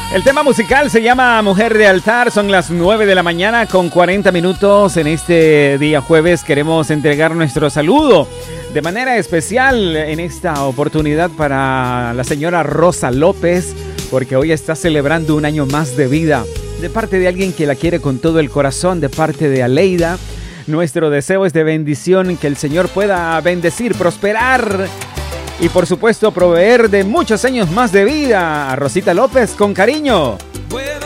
El tema musical se llama Mujer de Altar. Son las 9 de la mañana con 40 minutos. En este día jueves queremos entregar nuestro saludo de manera especial en esta oportunidad para la señora Rosa López, porque hoy está celebrando un año más de vida. De parte de alguien que la quiere con todo el corazón, de parte de Aleida. Nuestro deseo es de bendición, que el Señor pueda bendecir, prosperar y por supuesto proveer de muchos años más de vida a Rosita López con cariño. Puedo